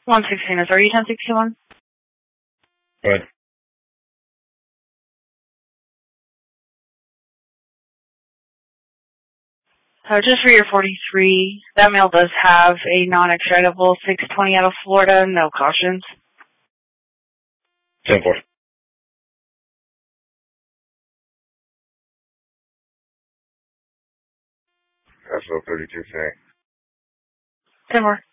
116 is already 1061. Good. Just for your 43, that mail does have a non-extraditable 620 out of Florida, no cautions. 10-4. That's 32 saying. 10 more.